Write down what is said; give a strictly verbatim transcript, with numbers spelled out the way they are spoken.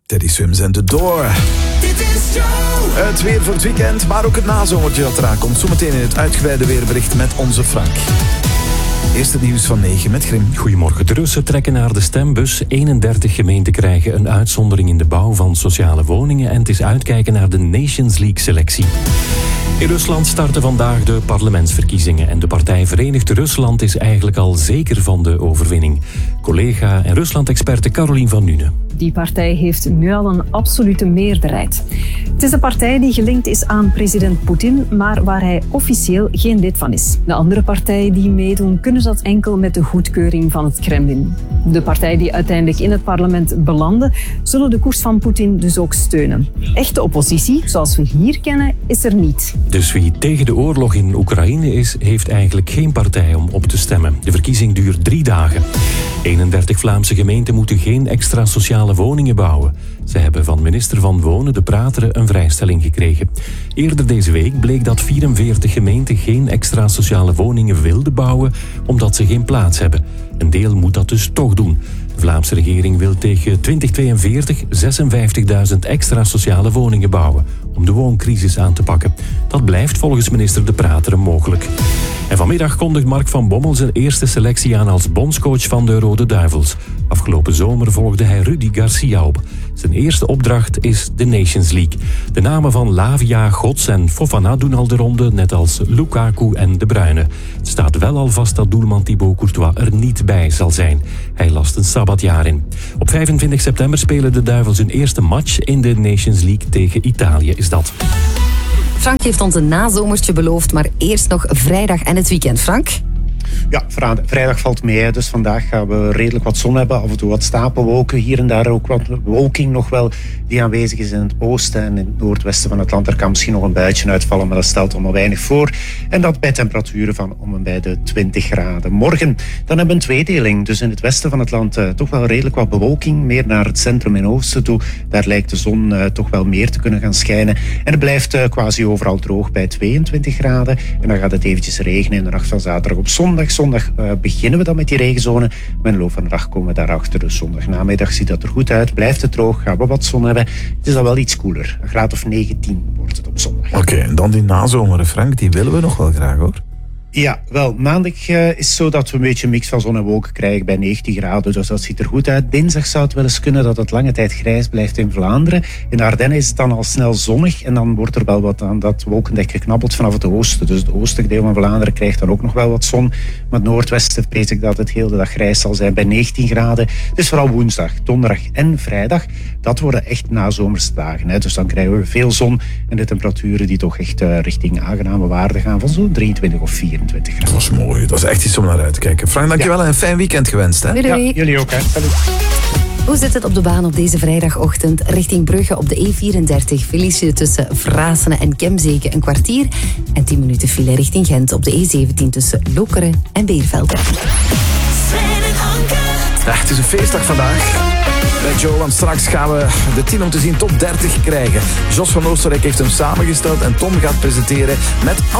Teddy Swims en The Door. Dit is Joe. Het weer voor het weekend, maar ook het nazomertje dat eraan komt. Zometeen in het uitgebreide weerbericht met onze Frank. Eerst het nieuws van negen met Grim. Goedemorgen. De Russen trekken naar de stembus. eenendertig gemeenten krijgen een uitzondering in de bouw van sociale woningen. En het is uitkijken naar de Nations League-selectie. In Rusland starten vandaag de parlementsverkiezingen. En de partij Verenigd Rusland is eigenlijk al zeker van de overwinning. Collega en Rusland-experte Caroline van Nuenen. Die partij heeft nu al een absolute meerderheid. Het is een partij die gelinkt is aan president Poetin, maar waar hij officieel geen lid van is. De andere partijen die meedoen, kunnen dat enkel met de goedkeuring van het Kremlin. De partijen die uiteindelijk in het parlement belanden, zullen de koers van Poetin dus ook steunen. Echte oppositie, zoals we hier kennen, is er niet. Dus wie tegen de oorlog in Oekraïne is, heeft eigenlijk geen partij om op te stemmen. De verkiezing duurt drie dagen. eenendertig Vlaamse gemeenten moeten geen extra sociale woningen bouwen. Ze hebben van minister van Wonen De Prateren een vrijstelling gekregen. Eerder deze week bleek dat vierenveertig gemeenten geen extra sociale woningen wilden bouwen, omdat ze geen plaats hebben. Een deel moet dat dus toch doen. De Vlaamse regering wil tegen twintig tweeënveertig zesenvijftigduizend extra sociale woningen bouwen om de wooncrisis aan te pakken. Dat blijft volgens minister De Prateren mogelijk. En vanmiddag kondigt Mark van Bommel zijn eerste selectie aan als bondscoach van de Rode Duivels. Afgelopen zomer volgde hij Rudy Garcia op. Zijn eerste opdracht is de Nations League. De namen van Lavia, Gods en Fofana doen al de ronde, net als Lukaku en De Bruyne. Het staat wel al vast dat doelman Thibaut Courtois er niet bij zal zijn. Hij last een sabbatjaar in. Op vijfentwintig september spelen de Duivels hun eerste match in de Nations League tegen Italië is dat. Frank heeft ons een nazomertje beloofd, maar eerst nog vrijdag en het weekend. Frank? Ja, vrijdag valt mee, dus vandaag gaan we redelijk wat zon hebben. Af en toe wat stapelwolken, hier en daar ook wat bewolking nog wel die aanwezig is in het oosten en in het noordwesten van het land. Er kan misschien nog een buitje uitvallen, maar dat stelt allemaal weinig voor. En dat bij temperaturen van om en bij de twintig graden. Morgen dan hebben we een tweedeling, dus in het westen van het land uh, toch wel redelijk wat bewolking, meer naar het centrum en oosten toe. Daar lijkt de zon uh, toch wel meer te kunnen gaan schijnen. En het blijft uh, quasi overal droog bij tweeëntwintig graden. En dan gaat het eventjes regenen in de nacht van zaterdag op zondag. Zondag uh, beginnen we dan met die regenzone. Maar in de loop van de dag komen we daarachter. Dus zondagnamiddag ziet dat er goed uit. Blijft het droog, gaan we wat zon hebben. Het is dan wel iets koeler. Een graad of negentien wordt het op zondag. Oké, okay, en dan die nazomer, Frank, die willen we nog wel graag, hoor. Ja, wel, maandag uh, is het zo dat we een beetje een mix van zon en wolken krijgen bij negentien graden, dus dat ziet er goed uit. Dinsdag zou het wel eens kunnen dat het lange tijd grijs blijft in Vlaanderen. In de Ardennen is het dan al snel zonnig en dan wordt er wel wat aan dat wolkendek geknabbeld vanaf het oosten. Dus het oostelijk deel van Vlaanderen krijgt dan ook nog wel wat zon. Maar het noordwesten vrees ik dat het heel de dag grijs zal zijn bij negentien graden. Dus vooral woensdag, donderdag en vrijdag, dat worden echt nazomerse dagen. Hè. Dus dan krijgen we veel zon en de temperaturen die toch echt uh, richting aangename waarden gaan van zo'n drieëntwintig of vierentwintig. Dat was mooi. Dat is echt iets om naar uit te kijken. Frank, dankjewel ja. en een fijn weekend gewenst. Hè? Doei, doei. Ja, jullie ook. Hè. Salut. Hoe zit het op de baan op deze vrijdagochtend? Richting Brugge op de E vierendertig. Verlies je tussen Vrasene en Kemzeke een kwartier. En tien minuten file richting Gent op de E zeventien tussen Lokeren en Beervelde. Ja, het is een feestdag vandaag. Bij Joe, want straks gaan we de tien om te zien top dertig krijgen. Jos van Oostenrijk heeft hem samengesteld en Tom gaat presenteren met